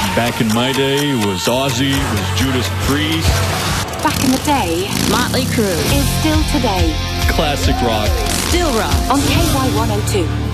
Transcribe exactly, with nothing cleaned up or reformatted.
Back in my day, it was Ozzy, it was Judas Priest. Back in the day, Motley Crue is still today. Classic rock. Still rock On K Y one oh two.